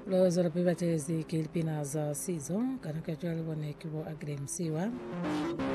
loza lapivachezi kilipina za sizo kanaka chali wanaikiwa agremsiwa